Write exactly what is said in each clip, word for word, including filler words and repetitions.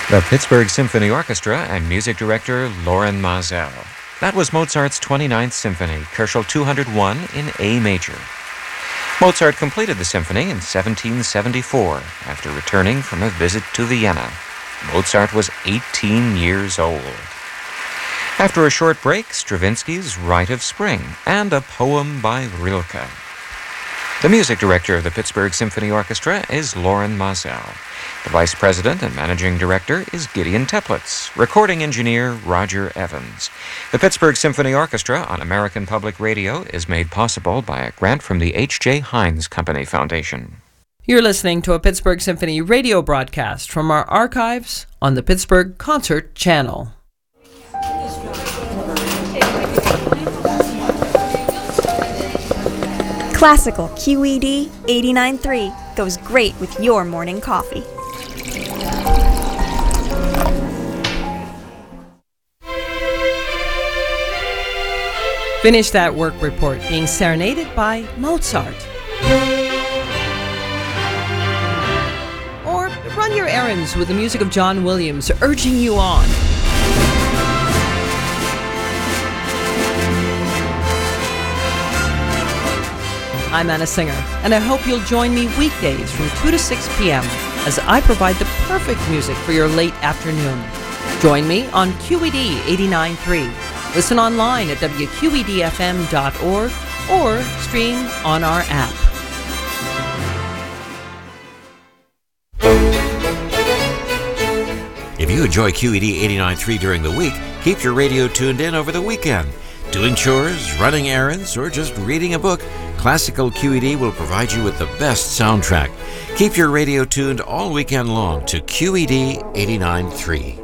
The Pittsburgh Symphony Orchestra and music director Lorin Maazel. That was Mozart's twenty-ninth Symphony, Köchel two hundred one in A major. Mozart completed the symphony in seventeen seventy-four after returning from a visit to Vienna. Mozart was eighteen years old. After a short break, Stravinsky's Rite of Spring and a poem by Rilke. The music director of the Pittsburgh Symphony Orchestra is Lorin Maazel. The vice president and managing director is Gideon Teplitz. Recording engineer Roger Evans. The Pittsburgh Symphony Orchestra on American Public Radio is made possible by a grant from the H J. Heinz Company Foundation. You're listening to a Pittsburgh Symphony radio broadcast from our archives on the Pittsburgh Concert Channel. Classical Q E D eighty-nine point three goes great with your morning coffee. Finish that work report being serenaded by Mozart. Or run your errands with the music of John Williams urging you on. I'm Anna Singer, and I hope you'll join me weekdays from two to six p.m. as I provide the perfect music for your late afternoon. Join me on Q E D eighty-nine point three. Listen online at W Q E D F M dot org or stream on our app. If you enjoy Q E D eighty-nine point three during the week, keep your radio tuned in over the weekend. Doing chores, running errands, or just reading a book, Classical Q E D will provide you with the best soundtrack. Keep your radio tuned all weekend long to Q E D eighty-nine point three.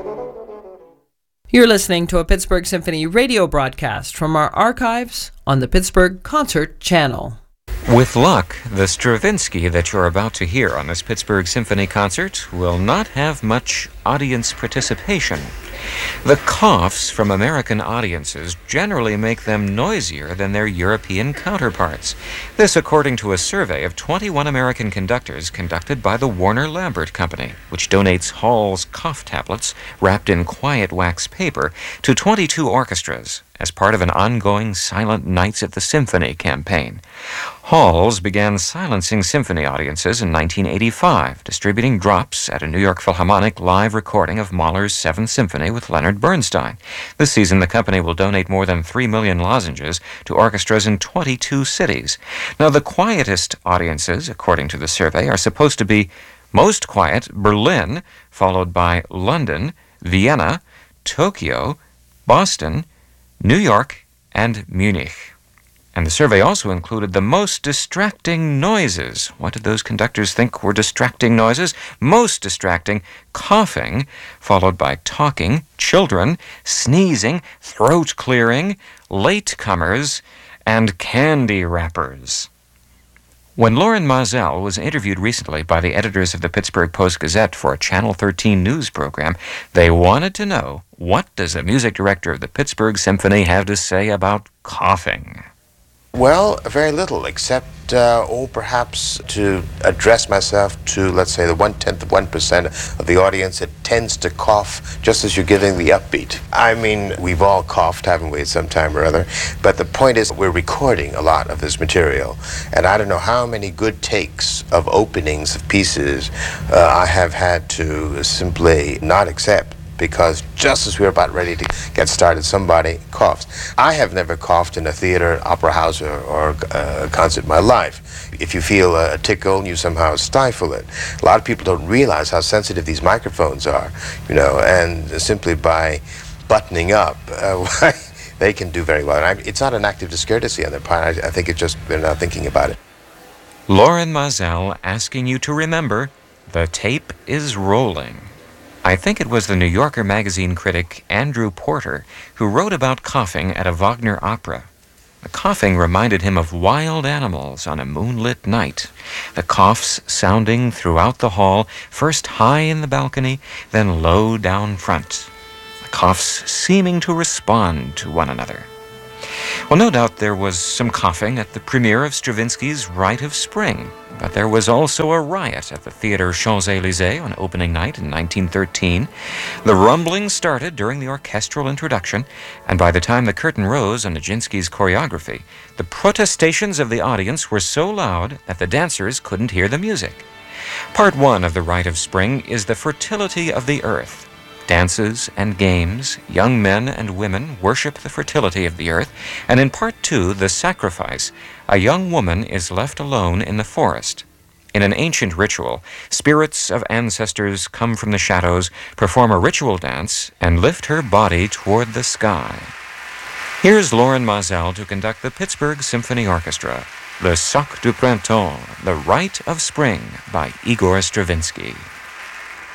You're listening to a Pittsburgh Symphony radio broadcast from our archives on the Pittsburgh Concert Channel. With luck, the Stravinsky that you're about to hear on this Pittsburgh Symphony concert will not have much audience participation. The coughs from American audiences generally make them noisier than their European counterparts. This according to a survey of twenty-one American conductors conducted by the Warner Lambert Company, which donates Hall's cough tablets wrapped in quiet wax paper to twenty-two orchestras as part of an ongoing Silent Nights at the Symphony campaign. Hall's began silencing symphony audiences in nineteen eighty-five, distributing drops at a New York Philharmonic live recording of Mahler's Seventh Symphony with Leonard Bernstein. This season, the company will donate more than three million lozenges to orchestras in twenty-two cities. Now, the quietest audiences, according to the survey, are supposed to be most quiet Berlin, followed by London, Vienna, Tokyo, Boston, New York, and Munich. And the survey also included the most distracting noises. What did those conductors think were distracting noises? Most distracting, coughing, followed by talking, children, sneezing, throat clearing, latecomers, and candy wrappers. When Lorin Maazel was interviewed recently by the editors of the Pittsburgh Post-Gazette for a Channel thirteen news program, they wanted to know, what does the music director of the Pittsburgh Symphony have to say about coughing? Well, very little, except, uh, oh, perhaps to address myself to, let's say, the one-tenth of one percent of the audience that tends to cough just as you're giving the upbeat. I mean, we've all coughed, haven't we, at some time or other? But the point is, we're recording a lot of this material, and I don't know how many good takes of openings of pieces uh, I have had to simply not accept, because just as we were about ready to get started, somebody coughs. I have never coughed in a theater, opera house, or, or uh, concert in my life. If you feel a tickle, you somehow stifle it. A lot of people don't realize how sensitive these microphones are, you know, and simply by buttoning up, uh, they can do very well. And I, it's not an act of discourtesy on their part. I, I think it's just they're not thinking about it. Lorin Maazel asking you to remember, the tape is rolling. I think it was the New Yorker magazine critic Andrew Porter who wrote about coughing at a Wagner opera. The coughing reminded him of wild animals on a moonlit night, the coughs sounding throughout the hall, first high in the balcony, then low down front, the coughs seeming to respond to one another. Well, no doubt there was some coughing at the premiere of Stravinsky's Rite of Spring, but there was also a riot at the Theatre Champs-Élysées on opening night in nineteen thirteen. The rumbling started during the orchestral introduction, and by the time the curtain rose on Nijinsky's choreography, the protestations of the audience were so loud that the dancers couldn't hear the music. Part one of the Rite of Spring is the fertility of the earth. Dances and games, young men and women worship the fertility of the earth, and in part two, the sacrifice, a young woman is left alone in the forest. In an ancient ritual, spirits of ancestors come from the shadows, perform a ritual dance, and lift her body toward the sky. Here's Loren Maazel to conduct the Pittsburgh Symphony Orchestra, Le Soc du Printemps, The Rite of Spring by Igor Stravinsky.